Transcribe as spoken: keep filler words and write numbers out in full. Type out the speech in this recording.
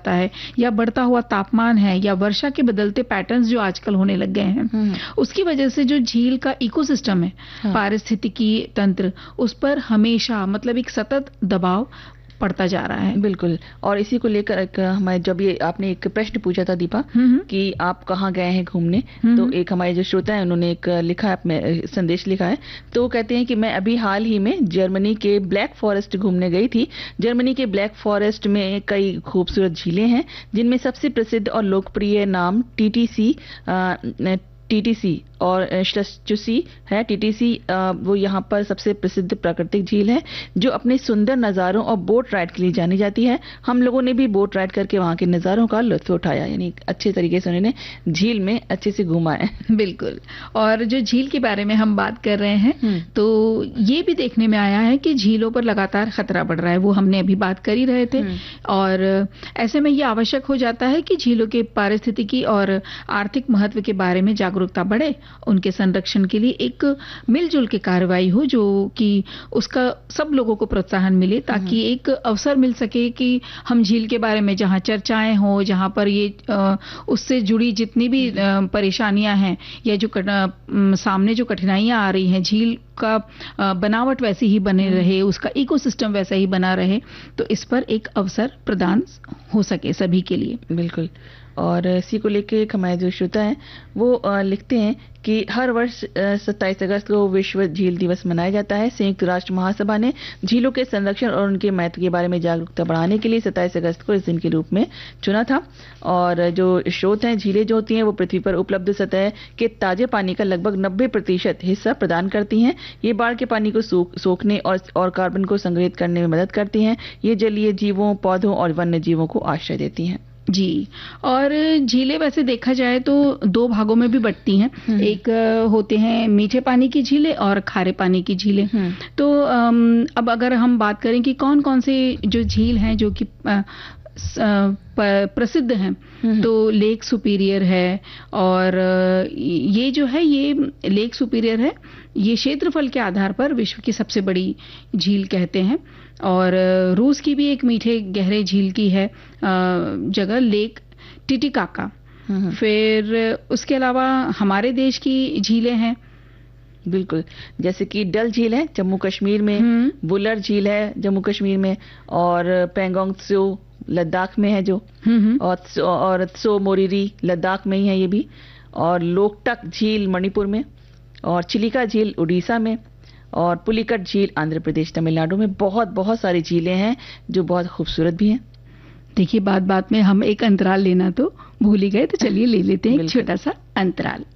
जाता है, या बढ़ता हुआ तापमान है, या वर्षा के बदलते पैटर्न्स जो आजकल होने लग गए हैं, उसकी वजह से जो झील का इकोसिस्टम है, हाँ। पारिस्थितिकी तंत्र, उस पर हमेशा मतलब एक सतत दबाव पड़ता जा रहा है। बिल्कुल। और इसी को लेकर एक हमारे जब ये आपने एक प्रश्न पूछा था दीपा कि आप कहाँ गए हैं घूमने, तो एक हमारे जो श्रोता है उन्होंने एक लिखा है, संदेश लिखा है, तो वो कहते हैं कि मैं अभी हाल ही में जर्मनी के ब्लैक फॉरेस्ट घूमने गई थी। जर्मनी के ब्लैक फॉरेस्ट में कई खूबसूरत झीलें हैं, जिनमें सबसे प्रसिद्ध और लोकप्रिय नाम टीटीसी टीटीसी और श्लस्चुसी है। टीटीसी वो यहाँ पर सबसे प्रसिद्ध प्राकृतिक झील है जो अपने सुंदर नज़ारों और बोट राइड के लिए जानी जाती है। हम लोगों ने भी बोट राइड करके वहाँ के नज़ारों का लुत्फ उठाया, यानी अच्छे तरीके से उन्होंने झील में अच्छे से घूमा है। बिल्कुल। और जो झील के बारे में हम बात कर रहे हैं, तो ये भी देखने में आया है कि झीलों पर लगातार खतरा बढ़ रहा है, वो हमने अभी बात कर ही रहे थे। और ऐसे में ये आवश्यक हो जाता है कि झीलों के पारिस्थितिकी और आर्थिक महत्व के बारे में जागरूकता बढ़े, उनके संरक्षण के लिए एक मिलजुल के कार्रवाई हो, जो कि उसका सब लोगों को प्रोत्साहन मिले, ताकि एक अवसर मिल सके कि हम झील के बारे में जहां चर्चाएं हो, जहां पर ये उससे जुड़ी जितनी भी परेशानियां हैं या जो सामने जो कठिनाइयां आ रही हैं, झील का बनावट वैसी ही बने रहे, उसका इकोसिस्टम वैसा ही बना रहे, तो इस पर एक अवसर प्रदान हो सके सभी के लिए। बिल्कुल। और इसी को लेकर एक हमारे जो श्रोता हैं वो लिखते हैं कि हर वर्ष सत्ताईस अगस्त को विश्व झील दिवस मनाया जाता है। संयुक्त राष्ट्र महासभा ने झीलों के संरक्षण और उनके महत्व के बारे में जागरूकता बढ़ाने के लिए सत्ताईस अगस्त को इस दिन के रूप में चुना था। और जो स्रोत हैं, झीलें जो होती हैं वो पृथ्वी पर उपलब्ध सतह के ताजे पानी का लगभग नब्बे प्रतिशत हिस्सा प्रदान करती हैं। ये बाढ़ के पानी को सोखने और, और कार्बन को संग्रहित करने में मदद करती हैं। ये जलीय जीवों, पौधों और वन्य जीवों को आश्रय देती हैं। जी। और झीलें वैसे देखा जाए तो दो भागों में भी बंटती हैं। एक होते हैं मीठे पानी की झीलें और खारे पानी की झीलें। तो अब अगर हम बात करें कि कौन कौन से जो झील हैं जो कि प्रसिद्ध हैं, तो लेक सुपीरियर है, और ये जो है ये लेक सुपीरियर है, ये क्षेत्रफल के आधार पर विश्व की सबसे बड़ी झील कहते हैं। और रूस की भी एक मीठे गहरे झील की है जगह, लेक टिटिकाका। फिर उसके अलावा हमारे देश की झीलें हैं। बिल्कुल, जैसे कि डल झील है जम्मू कश्मीर में, बुलर झील है जम्मू कश्मीर में, और पेंगोंग त्सो लद्दाख में है जो, और और त्सो मोरिरी लद्दाख में ही है ये भी, और लोकटक झील मणिपुर में, और चिलिका झील उड़ीसा में, और पुलिकट झील आंध्र प्रदेश तमिलनाडु में। बहुत बहुत सारी झीलें हैं जो बहुत खूबसूरत भी हैं। देखिए, बात बात में हम एक अंतराल लेना तो भूल ही गए, तो चलिए ले लेते हैं एक छोटा सा अंतराल।